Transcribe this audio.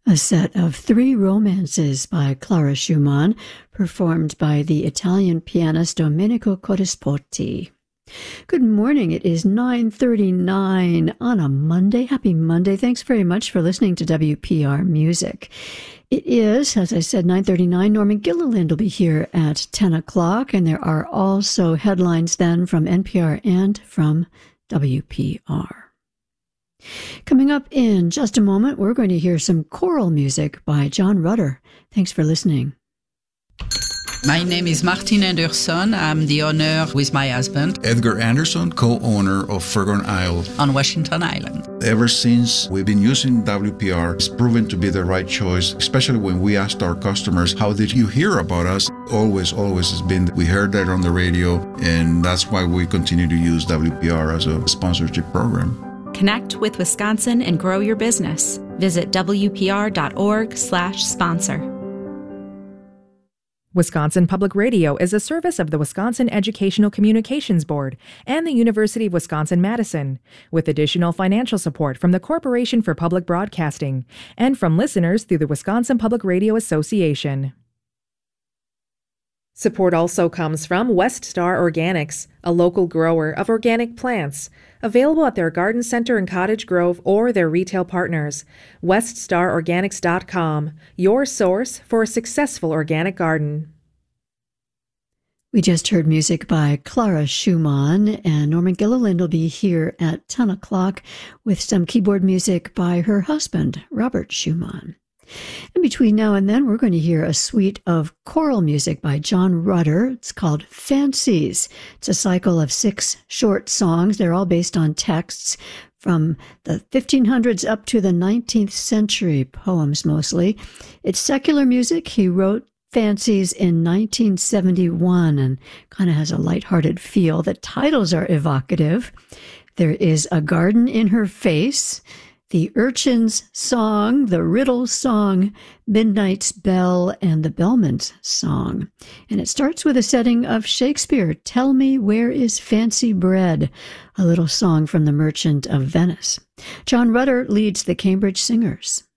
A set of three romances by Clara Schumann, performed by the Italian pianist Domenico Codespotti. Good morning. It is 9:39 on a Monday. Happy Monday. Thanks very much for listening to WPR Music. It is, as I said, 9:39. Norman Gilliland will be here at 10 o'clock, and there are also headlines then from NPR and from WPR. Coming up in just a moment, we're going to hear some choral music by John Rutter. Thanks for listening. My name is Martin Anderson. I'm the owner with my husband, Edgar Anderson, co-owner of Fergon Isle on Washington Island. Ever since we've been using WPR, it's proven to be the right choice, especially when we asked our customers, how did you hear about us? Always has been, we heard that on the radio, and that's why we continue to use WPR as a sponsorship program. Connect with Wisconsin and grow your business. Visit WPR.org/sponsor. Wisconsin Public Radio is a service of the Wisconsin Educational Communications Board and the University of Wisconsin-Madison, with additional financial support from the Corporation for Public Broadcasting and from listeners through the Wisconsin Public Radio Association. Support also comes from West Star Organics, a local grower of organic plants, available at their garden center in Cottage Grove or their retail partners. WestStarOrganics.com, your source for a successful organic garden. We just heard music by Clara Schumann, and Norman Gilliland will be here at 10 o'clock with some keyboard music by her husband, Robert Schumann. And between now and then, we're going to hear a suite of choral music by John Rutter. It's called Fancies. It's a cycle of 6 short songs. They're all based on texts from the 1500s up to the 19th century, poems mostly. It's secular music. He wrote Fancies in 1971 and kind of has a lighthearted feel. The titles are evocative. There is A Garden in Her Face, The Urchin's Song, The Riddle Song, Midnight's Bell, and The Bellman's Song. And it starts with a setting of Shakespeare, Tell Me Where is Fancy Bred, a little song from The Merchant of Venice. John Rutter leads the Cambridge Singers.